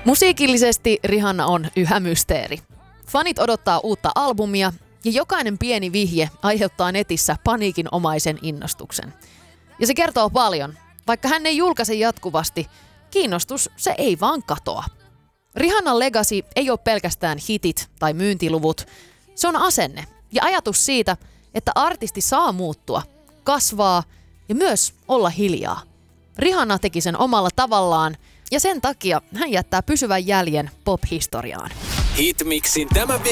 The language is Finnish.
Musiikillisesti Rihanna on yhä mysteeri. Fanit odottaa uutta albumia ja jokainen pieni vihje aiheuttaa netissä paniikinomaisen innostuksen. Ja se kertoo paljon. Vaikka hän ei julkaise jatkuvasti, kiinnostus se ei vaan katoa. Rihannan legacy ei ole pelkästään hitit tai myyntiluvut. Se on asenne ja ajatus siitä, että artisti saa muuttua, kasvaa ja myös olla hiljaa. Rihanna teki sen omalla tavallaan ja sen takia hän jättää pysyvän jäljen pop-historiaan. Hitmixin tämän viikon